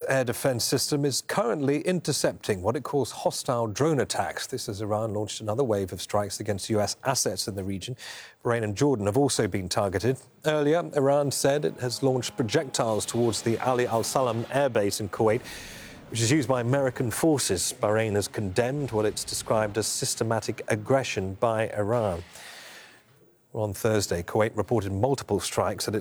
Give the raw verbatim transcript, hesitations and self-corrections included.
air defence system is currently intercepting what it calls hostile drone attacks. This as Iran launched another wave of strikes against U S assets in the region. Bahrain and Jordan have also been targeted. Earlier, Iran said it has launched projectiles towards the Ali Al Salam airbase in Kuwait, which is used by American forces. Bahrain has condemned what it's described as systematic aggression by Iran. On Thursday, Kuwait reported multiple strikes at its